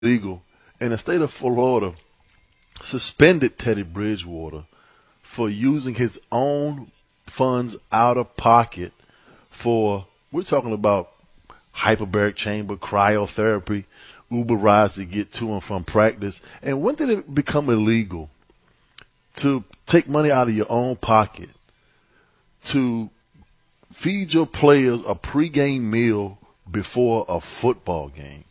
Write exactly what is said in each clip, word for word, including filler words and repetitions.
Legal, and the state of Florida suspended Teddy Bridgewater for using his own funds out of pocket for, we're talking about hyperbaric chamber, cryotherapy, Uber rides to get to and from practice. And when did it become illegal to take money out of your own pocket to feed your players a pregame meal before a football game?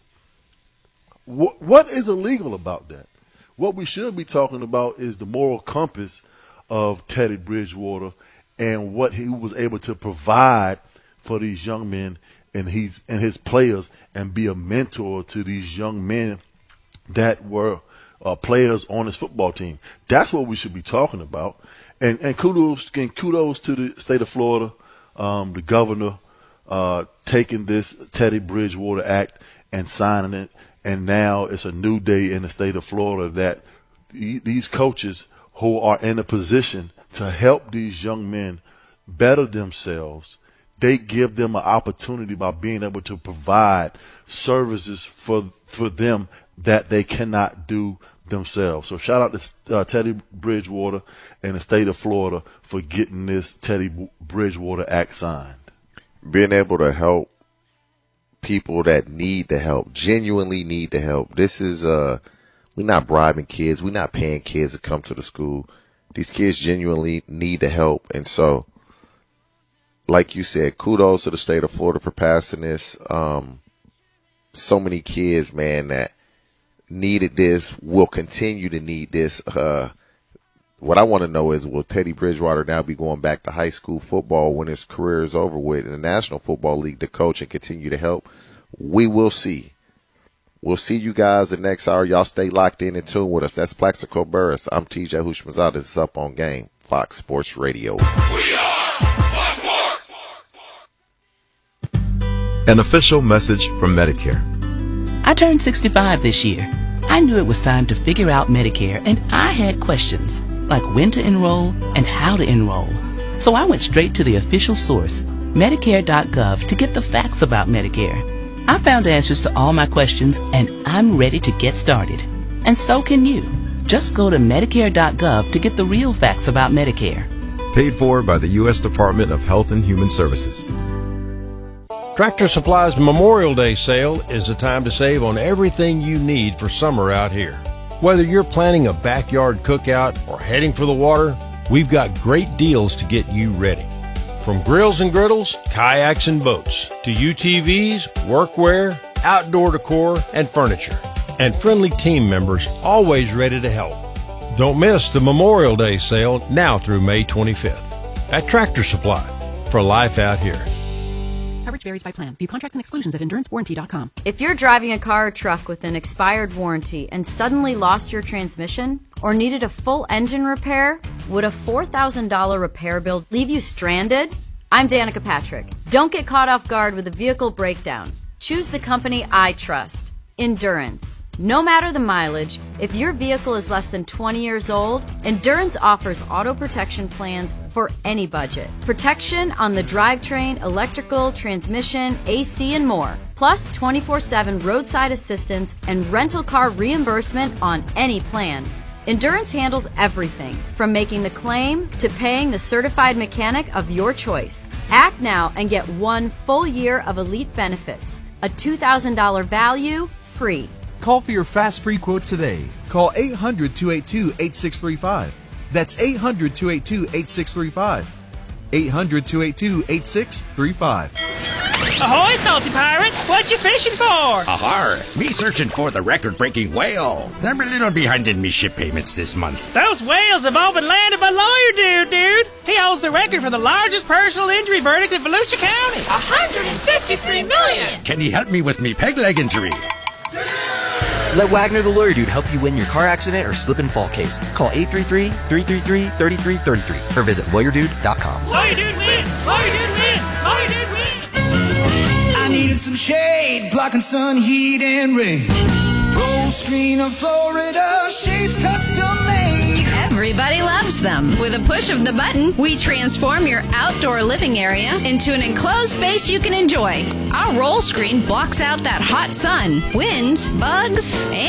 What, what is illegal about that? What we should be talking about is the moral compass of Teddy Bridgewater and what he was able to provide for these young men and he's and his players, and be a mentor to these young men that were uh, players on his football team. That's what we should be talking about. And and kudos and kudos to the state of Florida, um, the governor uh, taking this Teddy Bridgewater Act and signing it. And now it's a new day in the state of Florida that these coaches who are in a position to help these young men better themselves, they give them an opportunity by being able to provide services for for them that they cannot do themselves. So shout out to uh, Teddy Bridgewater and the state of Florida for getting this Teddy Bridgewater Act signed. Being able to help people that need the help, genuinely need the help. This is, uh, we're not bribing kids. We're not paying kids to come to the school. These kids genuinely need the help. And so, like you said, kudos to the state of Florida for passing this. Um, so many kids, man, that needed this, will continue to need this. Uh, what I want to know is, will Teddy Bridgewater now be going back to high school football when his career is over with in the National Football League to coach and continue to help? We will see. We'll see you guys the next hour. Y'all stay locked in and tuned with us. That's Plaxico Burris. I'm T J Hushmanzada. This is Up on Game, Fox Sports Radio. We are Fox Sports. An official message from Medicare. I turned sixty-five this year. I knew it was time to figure out Medicare, and I had questions, like when to enroll and how to enroll. So I went straight to the official source, Medicare dot gov, to get the facts about Medicare. I found answers to all my questions, and I'm ready to get started. And so can you. Just go to Medicare dot gov to get the real facts about Medicare. Paid for by the U S Department of Health and Human Services. Tractor Supply's Memorial Day sale is the time to save on everything you need for summer out here. Whether you're planning a backyard cookout or heading for the water, we've got great deals to get you ready. From grills and griddles, kayaks and boats, to U T Vs, workwear, outdoor decor, and furniture. And friendly team members always ready to help. Don't miss the Memorial Day sale now through May twenty-fifth at Tractor Supply, for life out here. Coverage varies by plan. View contracts and exclusions at endurance warranty dot com. If you're driving a car or truck with an expired warranty and suddenly lost your transmission or needed a full engine repair, would a four thousand dollars repair bill leave you stranded? I'm Danica Patrick. Don't get caught off guard with a vehicle breakdown. Choose the company I trust, Endurance. No matter the mileage, if your vehicle is less than twenty years old, Endurance offers auto protection plans for any budget. Protection on the drivetrain, electrical, transmission, A C, and more. Plus twenty-four seven roadside assistance and rental car reimbursement on any plan. Endurance handles everything, from making the claim to paying the certified mechanic of your choice. Act now and get one full year of elite benefits. A two thousand dollars value, free. Call for your fast free quote today. Call eight hundred, two eight two, eight six three five. That's eight hundred, two eight two, eight six three five. eight hundred, two eight two, eight six three five. Ahoy, salty pirate! What you fishing for? Ahar! Me searching for the record-breaking whale. I'm a little behind in me ship payments this month. Those whales have all been landed by lawyer dude, dude. He holds the record for the largest personal injury verdict in Volusia County. one hundred fifty-three million! Can you help me with me peg leg injury? Let Wagner the Lawyer Dude help you win your car accident or slip and fall case. Call eight three three, three three three, three three three three or visit lawyer dude dot com. Lawyer Dude wins! Lawyer Dude wins! Lawyer Dude wins! I needed some shade, blocking sun, heat, and rain. Gold screen of Florida, shades custom made. Everybody Everybody loves them. With a push of the button, we transform your outdoor living area into an enclosed space you can enjoy. Our roll screen blocks out that hot sun, wind, bugs, and